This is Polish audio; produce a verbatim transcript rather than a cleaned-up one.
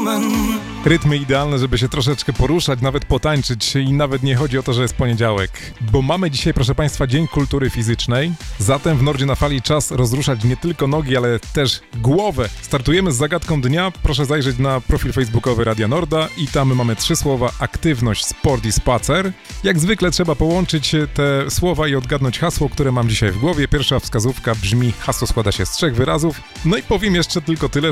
woman. Rytmy idealne, żeby się troszeczkę poruszać, nawet potańczyć i nawet nie chodzi o to, że jest poniedziałek. Bo mamy dzisiaj, proszę Państwa, Dzień Kultury Fizycznej. Zatem w Nordzie na Fali czas rozruszać nie tylko nogi, ale też głowę. Startujemy z zagadką dnia. Proszę zajrzeć na profil facebookowy Radia Norda i tam mamy trzy słowa: aktywność, sport i spacer. Jak zwykle trzeba połączyć te słowa i odgadnąć hasło, które mam dzisiaj w głowie. Pierwsza wskazówka brzmi: hasło składa się z trzech wyrazów. No i powiem jeszcze tylko tyle,